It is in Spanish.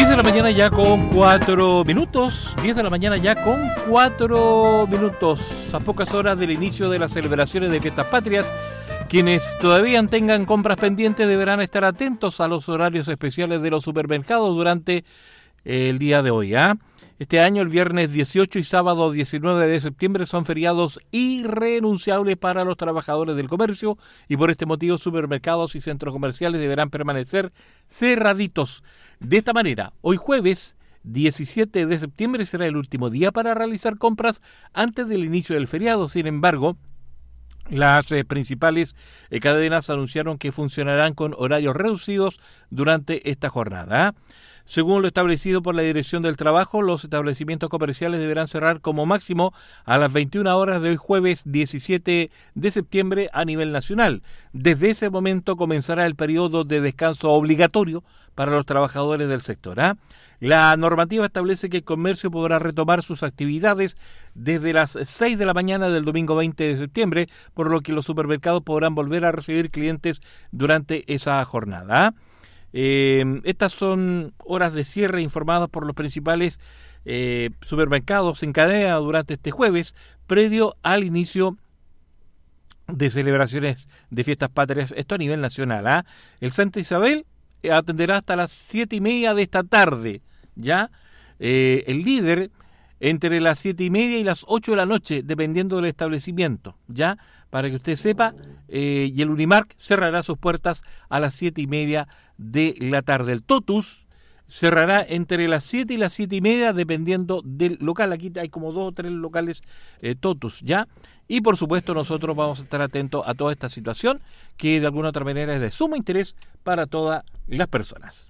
10 de la mañana ya con 4 minutos. 10 de la mañana ya con 4 minutos. A pocas horas del inicio de las celebraciones de Fiestas Patrias, quienes todavía tengan compras pendientes deberán estar atentos a los horarios especiales de los supermercados durante el día de hoy. Este año, el viernes 18 y sábado 19 de septiembre son feriados irrenunciables para los trabajadores del comercio y por este motivo supermercados y centros comerciales deberán permanecer cerraditos. De esta manera, hoy jueves 17 de septiembre será el último día para realizar compras antes del inicio del feriado. Sin embargo, las principales cadenas anunciaron que funcionarán con horarios reducidos durante esta jornada. Según lo establecido por la Dirección del Trabajo, los establecimientos comerciales deberán cerrar como máximo a las 21 horas de hoy jueves 17 de septiembre a nivel nacional. Desde ese momento comenzará el periodo de descanso obligatorio para los trabajadores del sector. La normativa establece que el comercio podrá retomar sus actividades desde las 6 de la mañana del domingo 20 de septiembre, por lo que los supermercados podrán volver a recibir clientes durante esa jornada. Estas son horas de cierre informadas por los principales supermercados en cadena durante este jueves, previo al inicio de celebraciones de Fiestas Patrias, esto a nivel nacional. El Santa Isabel atenderá hasta las 7:30 de esta tarde, ¿ya? El Líder entre las 7:30 y las 8 de la noche, dependiendo del establecimiento, ¿ya? Para que usted sepa, y el Unimark cerrará sus puertas a las 7:30 de la tarde. El Totus cerrará entre las 7 y las 7:30, dependiendo del local. Aquí hay como 2 o 3 locales Totus, ¿ya? Y por supuesto nosotros vamos a estar atentos a toda esta situación, que de alguna otra manera es de sumo interés para todas las personas.